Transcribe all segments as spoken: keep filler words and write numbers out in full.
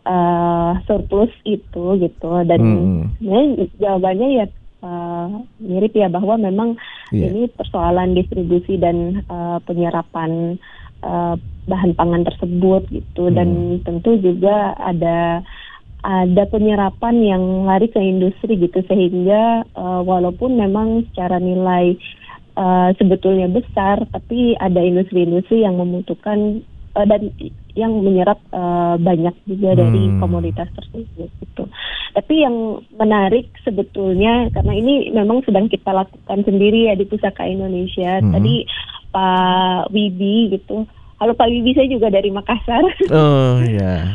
uh, surplus itu gitu. Dan Hmm. sebenarnya jawabannya ya uh, mirip ya, bahwa memang Iya. ini persoalan distribusi dan uh, penyerapan uh, bahan pangan tersebut gitu. Dan Hmm. tentu juga ada ada penyerapan yang lari ke industri gitu, sehingga uh, walaupun memang secara nilai uh, sebetulnya besar, tapi ada industri-industri yang membutuhkan uh, dan yang menyerap uh, banyak juga dari Hmm. komoditas tersebut gitu. Tapi yang menarik sebetulnya, karena ini memang sedang kita lakukan sendiri ya di Pusaka Indonesia. Hmm. Tadi Pak Wibi gitu, halo Pak Wibi, saya juga dari Makassar. Oh ya.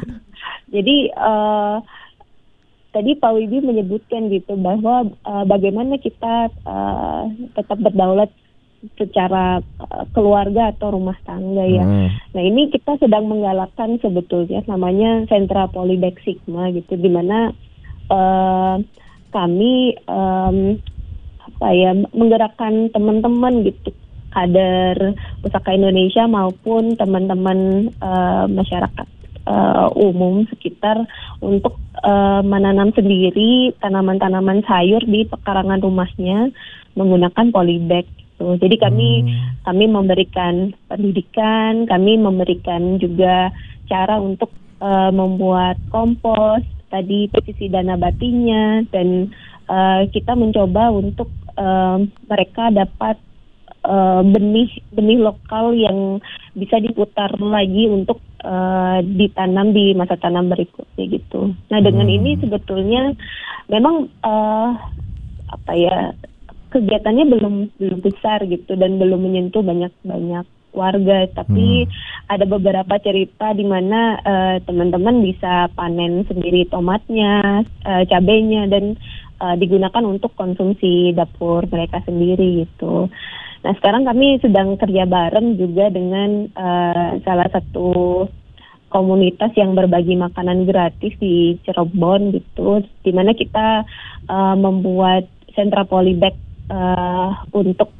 Jadi uh, tadi Pak Wibi menyebutkan gitu bahwa uh, bagaimana kita uh, tetap berdaulat secara uh, keluarga atau rumah tangga ya. Hmm. Nah ini kita sedang menggalakkan sebetulnya namanya Sentra Polybag Sigma gitu, di mana uh, kami um, apa ya menggerakkan teman-teman gitu, kader Pusaka Indonesia maupun teman-teman uh, masyarakat Uh, umum sekitar untuk uh, menanam sendiri tanaman-tanaman sayur di pekarangan rumahnya menggunakan polybag gitu. Jadi kami Hmm. kami memberikan pendidikan, kami memberikan juga cara untuk uh, membuat kompos, tadi pestisida nabatinya, dan uh, kita mencoba untuk uh, mereka dapat uh, benih benih lokal yang bisa diputar lagi untuk Uh, ditanam di masa tanam berikutnya gitu. Nah dengan Hmm. ini sebetulnya memang uh, apa ya kegiatannya belum belum besar gitu dan belum menyentuh banyak-banyak warga, tapi Hmm. ada beberapa cerita di mana uh, teman-teman bisa panen sendiri tomatnya, uh, cabenya, dan uh, digunakan untuk konsumsi dapur mereka sendiri gitu. Nah sekarang kami sedang kerja bareng juga dengan uh, salah satu komunitas yang berbagi makanan gratis di Cirebon gitu, di mana kita uh, membuat sentra polybag uh, untuk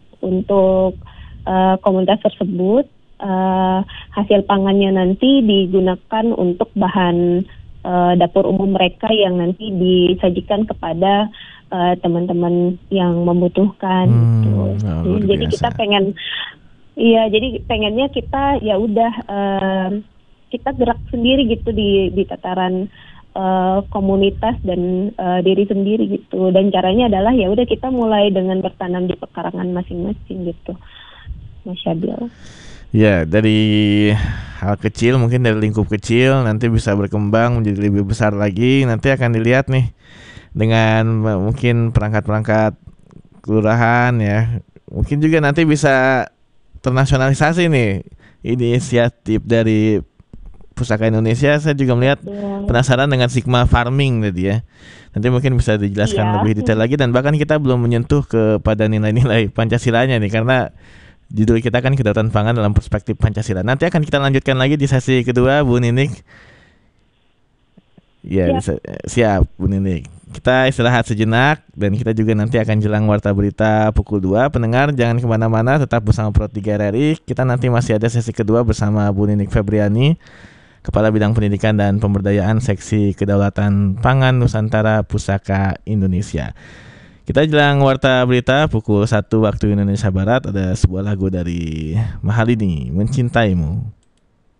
untuk uh, komunitas tersebut. Uh, hasil pangannya nanti digunakan untuk bahan uh, dapur umum mereka yang nanti disajikan kepada Uh, teman-teman yang membutuhkan Hmm, gitu. oh, luar Jadi biasa. kita pengen, iya, jadi pengennya kita ya udah uh, kita gerak sendiri gitu di di tataran uh, komunitas dan uh, diri sendiri gitu. Dan caranya adalah ya udah kita mulai dengan bertanam di pekarangan masing-masing gitu, Mas Syabil. Ya, dari hal kecil, mungkin dari lingkup kecil nanti bisa berkembang menjadi lebih besar lagi. Nanti akan dilihat nih dengan mungkin perangkat-perangkat kelurahan ya. Mungkin juga nanti bisa ternasionalisasi nih inisiatif dari Pusaka Indonesia. Saya juga melihat Ya. penasaran dengan Sigma Farming tadi ya. Nanti mungkin bisa dijelaskan Iya. lebih detail lagi, dan bahkan kita belum menyentuh kepada nilai-nilai Pancasilanya nih, karena judul kita kan kedaulatan pangan dalam perspektif Pancasila. Nanti akan kita lanjutkan lagi di sesi kedua, Bu Ninik. Ya, Siap. siap Bu Ninik. Kita istirahat sejenak, dan kita juga nanti akan jelang warta berita pukul dua. Pendengar jangan kemana-mana, tetap bersama Pro tiga R R I. Kita nanti masih ada sesi kedua bersama Bu Ninik Febriani, Kepala Bidang Pendidikan dan Pemberdayaan Seksi Kedaulatan Pangan Nusantara Pusaka Indonesia. Kita jelang warta berita pukul satu waktu Indonesia Barat. Ada sebuah lagu dari Mahalini, Mencintaimu.